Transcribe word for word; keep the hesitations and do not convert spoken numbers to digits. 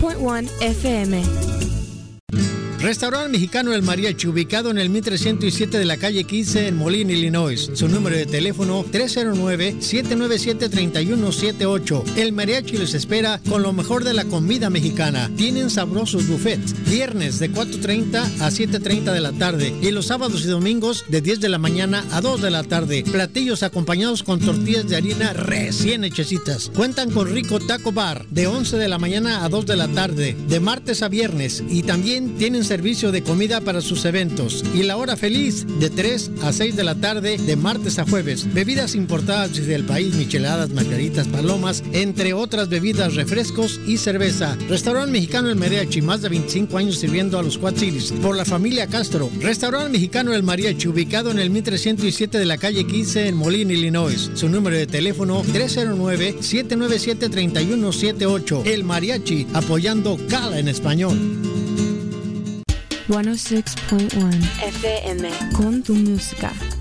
point one F M. Restaurante Mexicano El Mariachi, ubicado en el mil trescientos siete de la calle quince en Moline, Illinois. Su número de teléfono tres cero nueve, siete nueve siete, tres uno siete ocho. El Mariachi les espera con lo mejor de la comida mexicana. Tienen sabrosos buffets. Viernes de cuatro treinta a siete treinta de la tarde y los sábados y domingos de diez de la mañana a dos de la tarde. Platillos acompañados con tortillas de harina recién hechecitas. Cuentan con rico taco bar de once de la mañana a dos de la tarde, de martes a viernes, y también tienen servicio de comida para sus eventos. Y la hora feliz de tres a seis de la tarde, de martes a jueves. Bebidas importadas desde el país, micheladas, margaritas, palomas, entre otras bebidas, refrescos y cerveza. Restaurante Mexicano El Mariachi, más de veinticinco años sirviendo a los Quad Cities por la familia Castro. Restaurante Mexicano El Mariachi, ubicado en el mil trescientos siete de la calle quince en Moline, Illinois. Su número de teléfono tres cero nueve, siete nueve siete, tres uno siete ocho. El Mariachi, apoyando Cala en español. ciento seis punto uno F M. Con tu música.